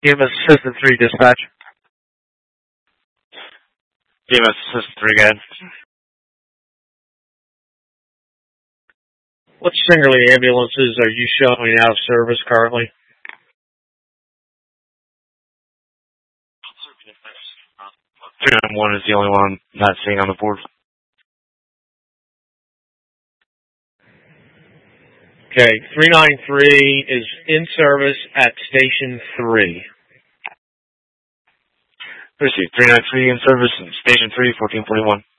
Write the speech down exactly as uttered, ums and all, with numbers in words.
E M S Assistant three, dispatch. E M S Assistant three, go ahead. What singularly ambulances are you showing out of service currently? three nine one is the only one I'm not seeing on the board. Okay, three nine three is in service at Station three. Received. three nine three in service, Station three, fourteen forty-one.